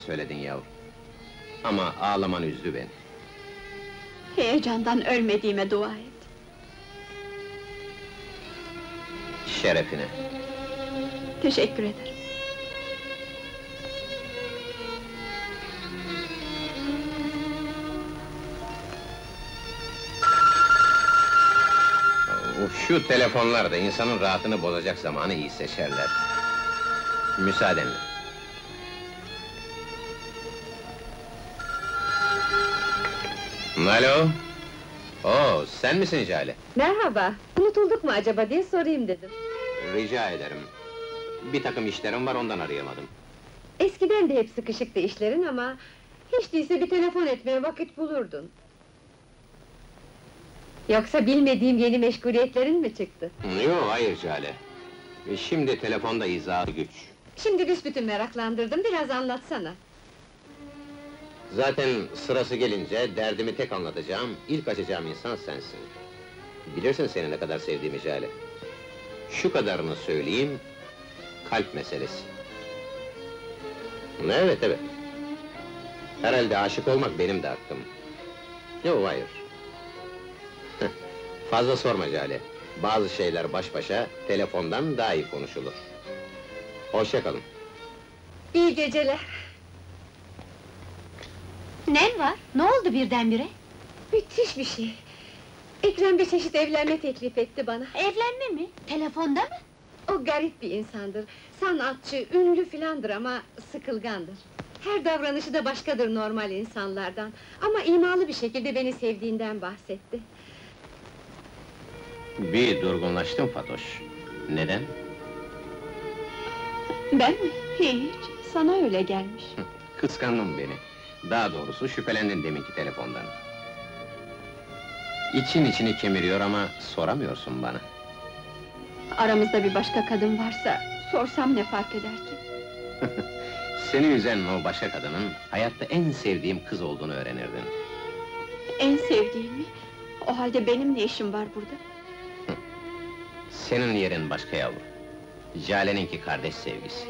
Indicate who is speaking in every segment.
Speaker 1: söyledin yavrum. Ama ağlaman üzdü beni.
Speaker 2: Heyecandan ölmediğime dua et.
Speaker 1: Şerefine.
Speaker 2: Teşekkür ederim.
Speaker 1: Şu telefonlar da insanın rahatını bozacak zamanı iyi seçerler. Müsaadenle. Alo? Oo, sen misin Jale?
Speaker 3: Merhaba, unutulduk mu acaba diye sorayım dedim.
Speaker 1: Rica ederim. Bir takım işlerim var, ondan arayamadım.
Speaker 3: Eskiden de hep sıkışıktı işlerin ama... ...hiç değilse bir telefon etmeye vakit bulurdun. Yoksa bilmediğim yeni meşguliyetlerin mi çıktı?
Speaker 1: Yok, hayır Jale. Şimdi telefonda izahı güç.
Speaker 3: Şimdi büsbütün meraklandırdım, biraz anlatsana.
Speaker 1: Zaten sırası gelince derdimi tek anlatacağım, ilk açacağım insan sensin. Bilirsin seni ne kadar sevdiğimi Jale. Şu kadarını söyleyeyim, kalp meselesi. Evet, evet. Herhalde aşık olmak benim de hakkım. Yok, hayır. Fazla sorma Jale. Bazı şeyler baş başa, telefondan daha iyi konuşulur. Hoşça kalın.
Speaker 3: İyi geceler.
Speaker 2: Ne var? Ne oldu birdenbire?
Speaker 3: Müthiş bir şey. Ekrem bir çeşit evlenme teklif etti bana.
Speaker 2: Evlenme mi? Telefonda mı?
Speaker 3: O garip bir insandır. Sanatçı, ünlü filandır ama sıkılgandır. Her davranışı da başkadır normal insanlardan. Ama imalı bir şekilde beni sevdiğinden bahsetti.
Speaker 1: Bir durgunlaştım Fatoş. Neden?
Speaker 2: Ben mi? Hiç, sana öyle gelmiş.
Speaker 1: Kıskandın beni. Daha doğrusu şüphelendin deminki telefondan. İçin içini kemiriyor ama soramıyorsun bana.
Speaker 2: Aramızda bir başka kadın varsa, sorsam ne fark eder ki?
Speaker 1: Seni üzen o başka kadının, hayatta en sevdiğim kız olduğunu öğrenirdin.
Speaker 2: En sevdiğimi? O halde benim ne işim var burada?
Speaker 1: Senin yerin başka yavrum. Jale'ninki kardeş sevgisi.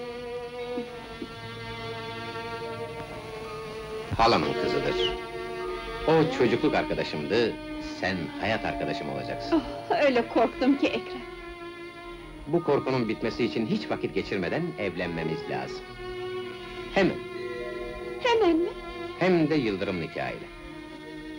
Speaker 1: Halamın kızıdır. O çocukluk arkadaşımdı, sen hayat arkadaşım olacaksın.
Speaker 2: Oh, öyle korktum ki Ekrem.
Speaker 1: Bu korkunun bitmesi için hiç vakit geçirmeden evlenmemiz lazım. Hemen,
Speaker 2: Hemen mi?
Speaker 1: hem de yıldırım nikahıyla.